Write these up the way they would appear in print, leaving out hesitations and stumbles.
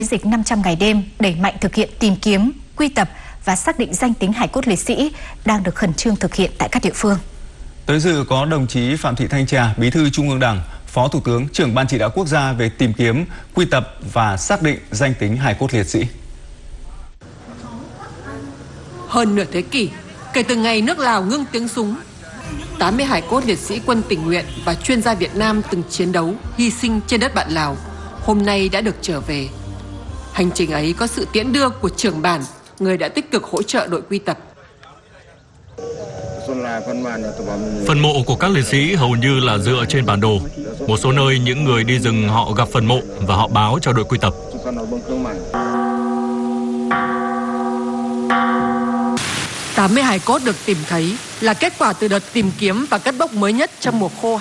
Dịch 500 ngày đêm đẩy mạnh thực hiện tìm kiếm, quy tập và xác định danh tính hài cốt liệt sĩ đang được khẩn trương thực hiện tại các địa phương. Tới dự có đồng chí Phạm Thị Thanh Trà, Bí thư Trung ương Đảng, Phó Thủ tướng, Trưởng Ban Chỉ đạo Quốc gia về tìm kiếm, quy tập và xác định danh tính hài cốt liệt sĩ. Hơn nửa thế kỷ kể từ ngày nước Lào ngưng tiếng súng, 80 hài cốt liệt sĩ quân tình nguyện và chuyên gia Việt Nam từng chiến đấu, hy sinh trên đất bạn Lào hôm nay đã được trở về. Hành trình ấy có sự tiễn đưa của trưởng bản, người đã tích cực hỗ trợ đội quy tập. Phần mộ của các liệt sĩ hầu như là dựa trên bản đồ. Một số nơi những người đi rừng họ gặp phần mộ và họ báo cho đội quy tập. Tám mươi hài cốt được tìm thấy là kết quả từ đợt tìm kiếm và cất bốc mới nhất trong mùa khô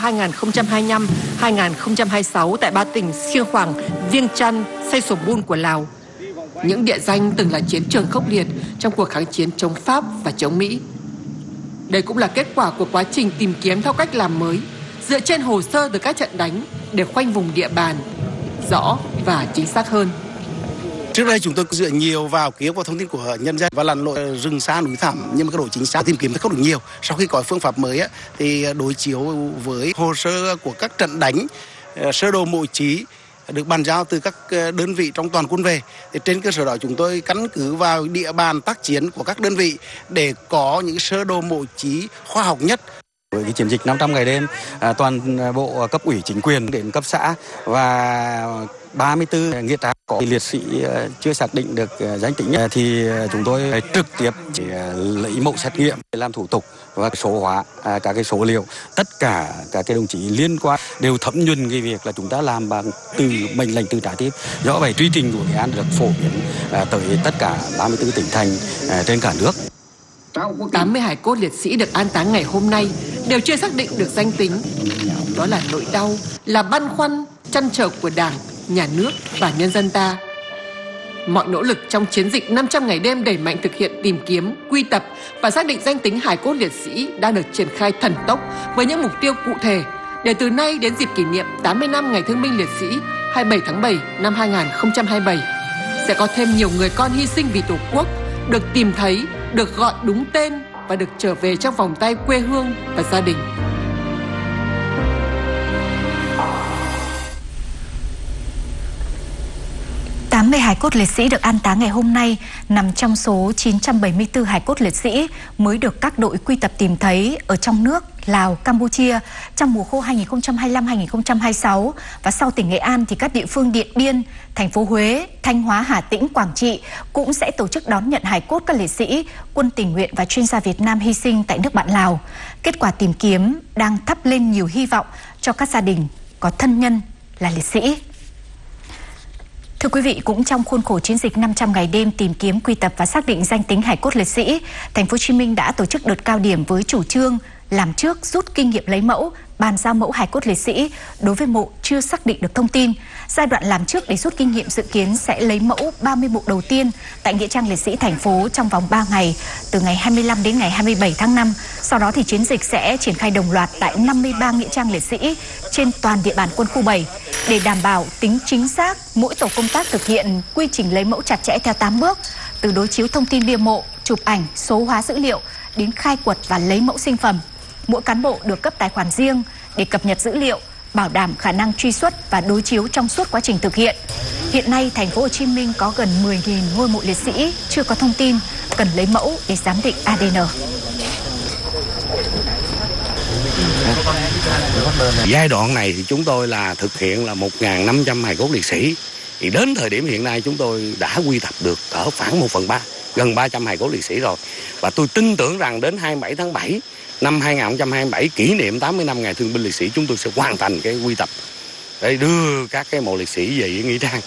2025-2026 tại ba tỉnh Siêng Khoảng, Viêng Chăn, Say Sổm Bun của Lào. Những địa danh từng là chiến trường khốc liệt trong cuộc kháng chiến chống Pháp và chống Mỹ. Đây cũng là kết quả của quá trình tìm kiếm theo cách làm mới, dựa trên hồ sơ từ các trận đánh để khoanh vùng địa bàn rõ và chính xác hơn. Trước đây chúng tôi dựa nhiều vào ký ức và thông tin của nhân dân và lặn lội rừng xa núi thẳm, nhưng mà cái độ chính xác tìm kiếm thì không được nhiều. Sau khi có phương pháp mới thì đối chiếu với hồ sơ của các trận đánh, sơ đồ mộ chí được bàn giao từ các đơn vị trong toàn quân về. Thì trên cơ sở đó chúng tôi căn cứ vào địa bàn tác chiến của các đơn vị để có những sơ đồ mộ chí khoa học nhất. Với cái chiến dịch 500 ngày đêm, toàn bộ cấp ủy chính quyền đến cấp xã và 34 nghĩa trang có liệt sĩ chưa xác định được danh tính thì chúng tôi trực tiếp lấy mẫu xét nghiệm để làm thủ tục và số hóa các cái số liệu. Tất cả các cái đồng chí liên quan đều thẩm nhuần cái việc là chúng ta làm bằng từ mệnh lệnh từ trái tim. Do vậy quy trình của Nghệ An được phổ biến tới tất cả 34 tỉnh thành trên cả nước. 80 hài cốt liệt sĩ được an táng ngày hôm nay đều chưa xác định được danh tính. Đó là nỗi đau, là băn khoăn, trăn trở của Đảng, Nhà nước và nhân dân ta. Mọi nỗ lực trong chiến dịch 500 ngày đêm đẩy mạnh thực hiện tìm kiếm, quy tập và xác định danh tính hài cốt liệt sĩ đang được triển khai thần tốc với những mục tiêu cụ thể để từ nay đến dịp kỷ niệm 80 năm Ngày Thương binh Liệt sĩ 27 tháng 7 năm 2027 sẽ có thêm nhiều người con hy sinh vì Tổ quốc được tìm thấy, được gọi đúng tên và được trở về trong vòng tay quê hương và gia đình. Hài cốt liệt sĩ được an táng ngày hôm nay nằm trong số 974 hài cốt liệt sĩ mới được các đội quy tập tìm thấy ở trong nước Lào, Campuchia trong mùa khô 2025-2026. Và sau tỉnh Nghệ An thì các địa phương Điện Biên, thành phố Huế, Thanh Hóa, Hà Tĩnh, Quảng Trị cũng sẽ tổ chức đón nhận hài cốt các liệt sĩ, quân tình nguyện và chuyên gia Việt Nam hy sinh tại nước bạn Lào. Kết quả tìm kiếm đang thắp lên nhiều hy vọng cho các gia đình có thân nhân là liệt sĩ. Thưa quý vị, cũng trong khuôn khổ chiến dịch 500 ngày đêm tìm kiếm, quy tập và xác định danh tính hài cốt liệt sĩ, Thành phố Hồ Chí Minh đã tổ chức đợt cao điểm với chủ trương làm trước, rút kinh nghiệm lấy mẫu, bàn giao mẫu hài cốt liệt sĩ đối với mộ chưa xác định được thông tin. Giai đoạn làm trước để rút kinh nghiệm dự kiến sẽ lấy mẫu 30 mộ đầu tiên tại Nghĩa trang liệt sĩ thành phố trong vòng 3 ngày, từ ngày 25 đến ngày 27 tháng 5. Sau đó thì chiến dịch sẽ triển khai đồng loạt tại 53 Nghĩa trang liệt sĩ trên toàn địa bàn quân khu 7. Để đảm bảo tính chính xác, mỗi tổ công tác thực hiện quy trình lấy mẫu chặt chẽ theo 8 bước, từ đối chiếu thông tin bia mộ, chụp ảnh, số hóa dữ liệu đến khai quật và lấy mẫu sinh phẩm. Mỗi cán bộ được cấp tài khoản riêng để cập nhật dữ liệu, bảo đảm khả năng truy xuất và đối chiếu trong suốt quá trình thực hiện. Hiện nay, Thành phố Hồ Chí Minh có gần 10.000 ngôi mộ liệt sĩ chưa có thông tin, cần lấy mẫu để giám định ADN. Giai đoạn này thì chúng tôi là thực hiện là 1.500 hài cốt liệt sĩ. Thì đến thời điểm hiện nay chúng tôi đã quy tập được ở khoảng 1/3, gần 300 hài cốt liệt sĩ rồi. Và tôi tin tưởng rằng đến 27 tháng 7 năm 2027, kỷ niệm 80 năm Ngày Thương binh Liệt sĩ, chúng tôi sẽ hoàn thành cái quy tập để đưa các cái mộ liệt sĩ về Nghĩa trang.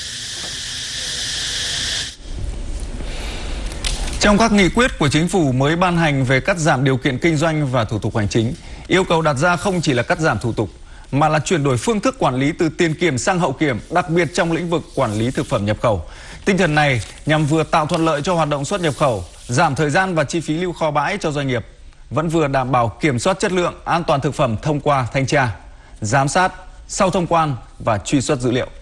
Trong các nghị quyết của Chính phủ mới ban hành về cắt giảm điều kiện kinh doanh và thủ tục hành chính, yêu cầu đặt ra không chỉ là cắt giảm thủ tục, mà là chuyển đổi phương thức quản lý từ tiền kiểm sang hậu kiểm, đặc biệt trong lĩnh vực quản lý thực phẩm nhập khẩu. Tinh thần này nhằm vừa tạo thuận lợi cho hoạt động xuất nhập khẩu, giảm thời gian và chi phí lưu kho bãi cho doanh nghiệp, vẫn vừa đảm bảo kiểm soát chất lượng, an toàn thực phẩm thông qua thanh tra, giám sát, sau thông quan và truy xuất dữ liệu.